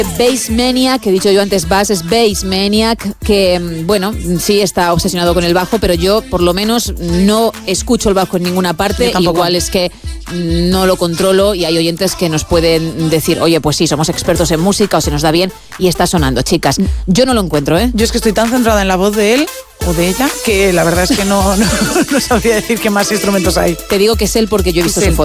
Bassmaniac, que he dicho yo antes bass, es Bassmaniac, que bueno, sí está obsesionado con el bajo, pero yo por lo menos no escucho el bajo en ninguna parte. Igual es que no lo controlo y hay oyentes que nos pueden decir, oye, pues sí, somos expertos en música o se nos da bien y está sonando, chicas. Yo no lo encuentro, ¿eh? Yo es que estoy tan centrada en la voz de él o de ella que la verdad es que no sabría decir qué más instrumentos hay. Te digo que es él porque yo he visto su foto.